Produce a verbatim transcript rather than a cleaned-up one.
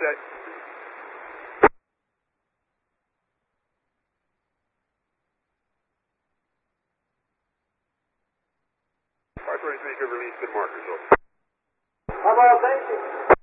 set. five twenty-three, good release, good markers, over. How about thank you?